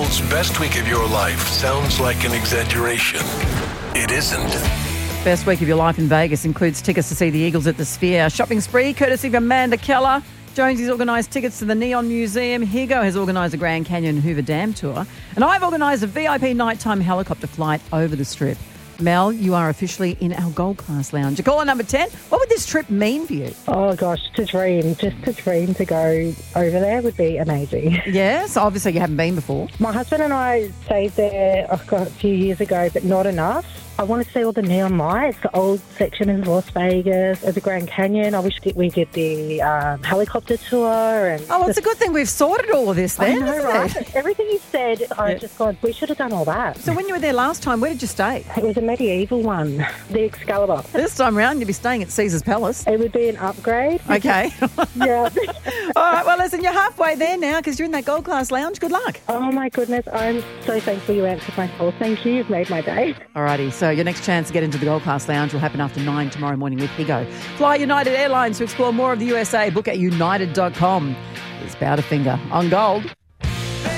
world's best week of your life sounds like an exaggeration. It isn't. Best week of your life in Vegas includes tickets to see the Eagles at the Sphere. Shopping spree courtesy of Amanda Keller. Jonesy's organised tickets to the Neon Museum. Higo has organised a Grand Canyon Hoover Dam tour. And I've organised a VIP nighttime helicopter flight over the Strip. Mel, you are officially in our Gold Class Lounge. Caller number 10, what would this trip mean for you? Oh, gosh, to dream. Just to dream to go over there would be amazing. Yes, obviously you haven't been before. My husband and I stayed there a few years ago, but not enough. I want to see all the neon lights, the old section in Las Vegas, the Grand Canyon. I wish we did the helicopter tour. And Oh, well, it's a good thing we've sorted all of this then, I know, isn't right? it? Everything you said, I've just gone, we should have done all that. So when you were there last time, where did you stay? It was a medieval one, the Excalibur. This time round, you'll be staying at Caesar's Palace. It would be an upgrade. Okay. Yeah. All right, well, listen, you're halfway there now because you're in that Gold Class Lounge. Good luck. Oh, my goodness. I'm so thankful you answered my call. Thank you. You've made my day. All righty, so your next chance to get into the Gold Class Lounge will happen after 9 tomorrow morning with Higo. Fly United Airlines to explore more of the USA. Book at united.com. It's Powderfinger on Gold.